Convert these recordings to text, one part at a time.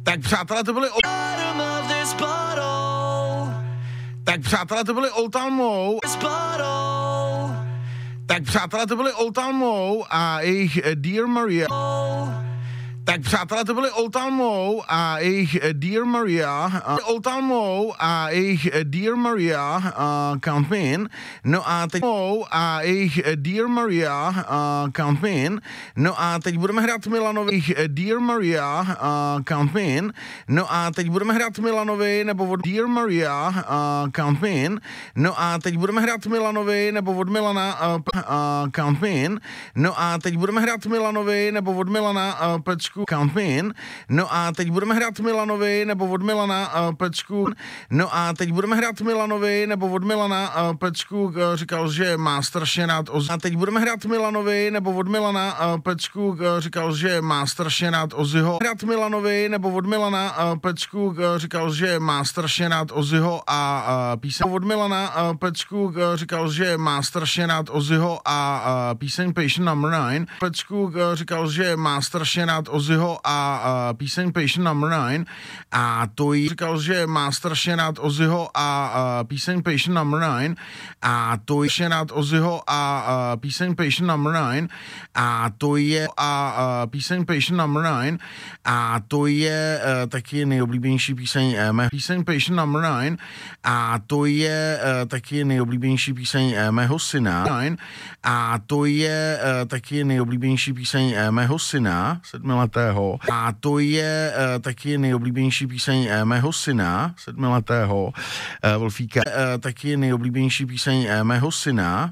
Tak přátelé, to byly Old Town Moe. Tak přátelé, to byly Old Town Moe a jejich Dear Maria. Tak přátelé, to byly Old Town Moe a jejich Dear Maria. Old Town Moe a jejich Dear Maria, Count Me In. No a teď Moe a jejich Dear Maria, Count Me In. No a teď budeme hrát Milanovi Dear Maria, Count Me In. No a teď budeme hrát Milanovi nebo od Dear Maria, Count Me In. No a teď budeme hrát Milanovi nebo od Milana, Count Me In. No a teď budeme hrát Milanovi nebo od Milana, Pecku, Count Me In. No a teď budeme hrát Milanovi nebo od Milana, Pecku. No a teď budeme hrát Milanovi nebo od Milana, Pecku, říkal, že má strašně rád Ozzy. A teď budeme hrát Milanovi nebo od Milana, Pecku, říkal, že má strašně rád Ozzyho. Hrát Milanovi nebo od Milana, Pecku, říkal, že má strašně rád Ozzyho a píseň od Milana, Pecku, říkal, že má strašně rád Ozzyho a píseň Patient Number 9. Pecku říkal, že má strašně rád Ozzyho a píseň Patient Number 9 a to jí říkal, že má strašně rád Ozzyho a píseň Patient Number 9 a to jí strašně rád Ozzyho a píseň Patient Number 9 a to je píseň Patient Number 9 a to je taky nejoblíbenější píseň píseň Patient Number 9 a to je taky nejoblíbenější píseň mého syna a to je taky nejoblíbenější píseň mého syna 7letého a to je taky nejoblíbenější píseň mého syna 7letého Wolfíka, taky nejoblíbenější píseň mého syna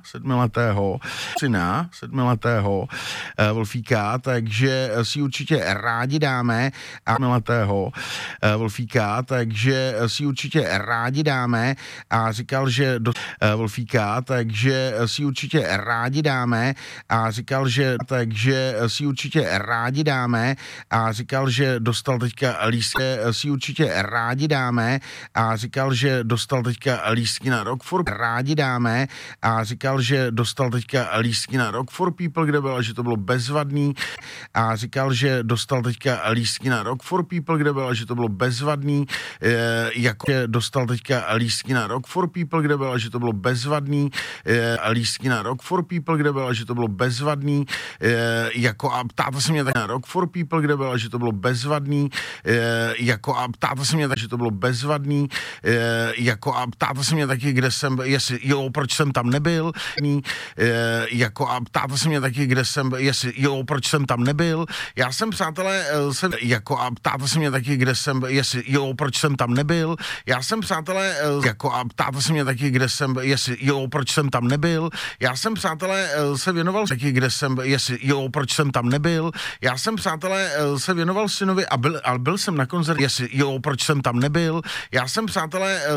7letého Wolfíka, takže si určitě rádi dáme a 7letého Wolfíka, takže si určitě rádi dáme a říkal, že do Wolfíka, takže si určitě rádi dáme a říkal, že takže si určitě rádi dáme a říkal, že dostal teďka lístky, si určitě rádi dáme a říkal, že dostal teďka lístky na Rock for rádi dáme a říkal, že dostal teďka lístky na Rock for People, kde bylo, že to bylo bezvadný a říkal, že dostal teďka lístky na Rock for People, kde bylo, že to bylo bezvadný, jako dostal teďka lístky na Rock for People, kde bylo, že to bylo bezvadný, lístky na Rock for People, kde bylo, že to bylo bezvadný, jako a ptáte se mě tak na Rock for People, kde bylo, že to bylo bezvadný, jako a ptáte se mě tak, že to bylo bezvadný, jako a ptáte se mě taky, kde jsem, jestli, jo, proč jsem tam nebyl, jako a ptáte se mě taky, kde jsem, jestli, jo, proč jsem tam nebyl, já jsem, přátelé, jako a ptáte se mě taky, kde jsem, jestli, jo, proč jsem tam nebyl, já jsem, přátelé, jako a ptáte se mě taky, kde jsem, jestli, jo, proč jsem tam nebyl, já jsem, přátelé, se věnoval taky, kde jsem, jestli, jo, proč jsem tam nebyl, já jsem, přátelé, se věnoval synovi a byl jsem na koncertě, jestli, jo, proč jsem tam nebyl, já jsem, přátelé,